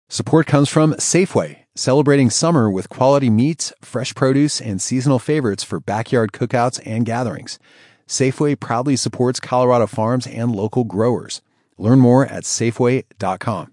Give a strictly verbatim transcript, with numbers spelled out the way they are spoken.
Support comes from Safeway, celebrating summer with quality meats, fresh produce, and seasonal favorites for backyard cookouts and gatherings. Safeway proudly supports Colorado farms and local growers. Learn more at Safeway dot com.